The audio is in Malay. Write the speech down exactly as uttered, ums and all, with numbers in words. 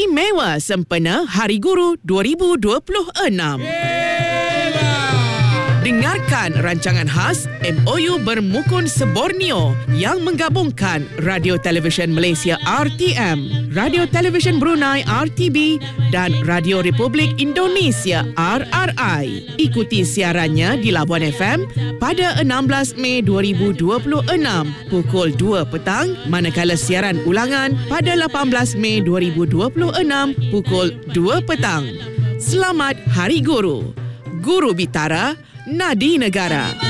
istimewa sempena Hari Guru dua ribu dua puluh enam. Dengarkan rancangan khas M O U Bermukun Seborneo yang menggabungkan Radio Television Malaysia R T M, Radio Television Brunei R T B dan Radio Republik Indonesia R R I. Ikuti siarannya di Labuan F M pada enam belas Mei dua ribu dua puluh enam pukul dua petang, manakala siaran ulangan pada lapan belas Mei dua ribu dua puluh enam pukul dua petang. Selamat Hari Guru. Guru Bitara, Nadi Negara.